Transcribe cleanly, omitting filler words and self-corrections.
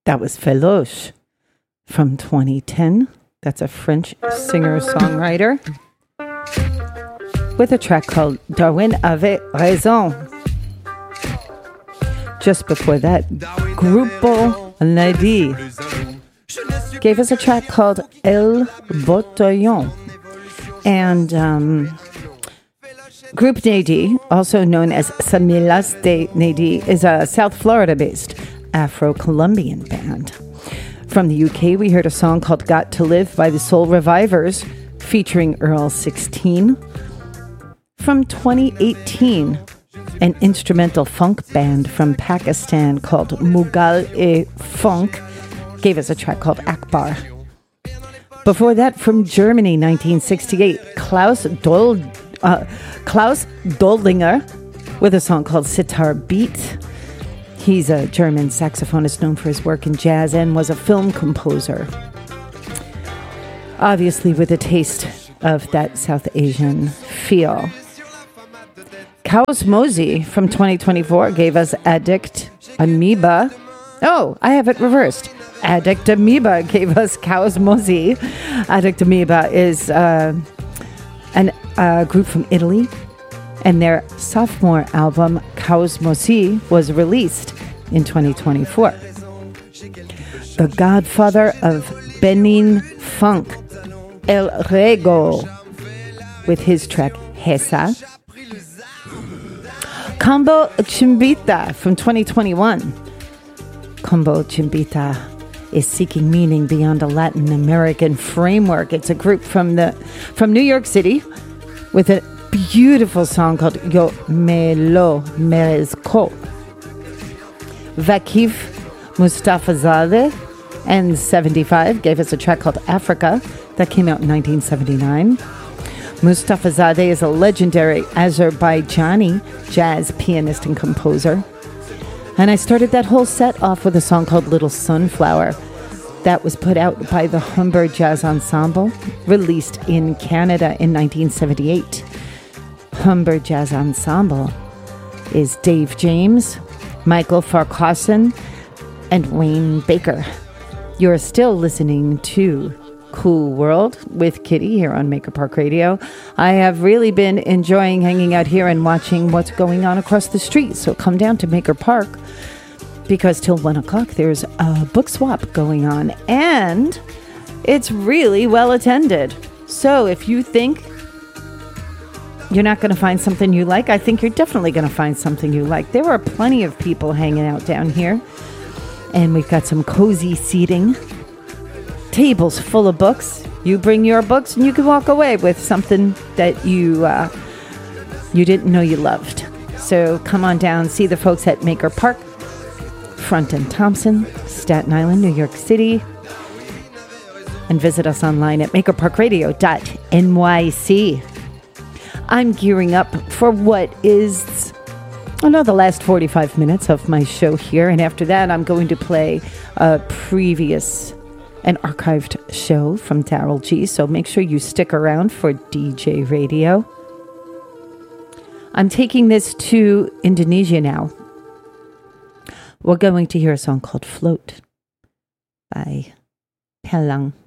That was Feloche from 2010. That's a French singer-songwriter with a track called Darwin avait raison. Just before that, Grupo Nadi gave us a track called El Botellón. And Group Nadi, also known as Samilas de Nadi, is a South Florida-based Afro-Colombian band. From the UK, we heard a song called Got to Live by the Soul Revivers, featuring Earl 16. From 2018, an instrumental funk band from Pakistan called Mughal-e-Funk gave us a track called Akbar. Before that, from Germany, 1968, Klaus Doldinger with a song called Sitar Beat. He's a German saxophonist known for his work in jazz and was a film composer. Obviously with a taste of that South Asian feel. Kaos Mozi from 2024 gave us Addict Amoeba. Oh, I have it reversed. Addict Amoeba gave us Kaos Mozi. Addict Amoeba is a group from Italy, and their sophomore album, Kaos Mozi, was released in 2024. The godfather of Benin funk, El Rego, with his track Hesa. Combo Chimbita from 2021. Combo Chimbita is seeking meaning beyond a Latin American framework. It's a group from New York City with a beautiful song called Yo Me Lo Merezco. Vakif Mustafazadeh and 75 gave us a track called Africa that came out in 1979. Mustafazadeh is a legendary Azerbaijani jazz pianist and composer. And I started that whole set off with a song called Little Sunflower that was put out by the Humber Jazz Ensemble, released in Canada in 1978. Humber Jazz Ensemble is Dave James, Michael Farquharson, and Wayne Baker. You're still listening to Cool World with Kitty here on Maker Park Radio. I have really been enjoying hanging out here and watching what's going on across the street. So come down to Maker Park because till 1 o'clock there's a book swap going on and it's really well attended. So if you think you're not going to find something you like, I think you're definitely going to find something you like. There are plenty of people hanging out down here and we've got some cozy seating. Tables full of books. You bring your books and you can walk away with something that you didn't know you loved. So come on down, see the folks at Maker Park, Front and Thompson, Staten Island, New York City, and visit us online at makerparkradio.nyc. I'm gearing up for what is the last 45 minutes of my show here, and after that I'm going to play an archived show from Daryl G, so make sure you stick around for DJ Radio. I'm taking this to Indonesia now. We're going to hear a song called Float by Pelang.